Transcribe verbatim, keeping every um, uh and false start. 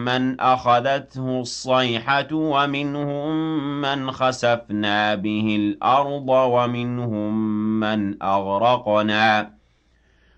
من أخذته الصيحة ومنهم من خسفنا به الأرض ومنهم من أغرقنا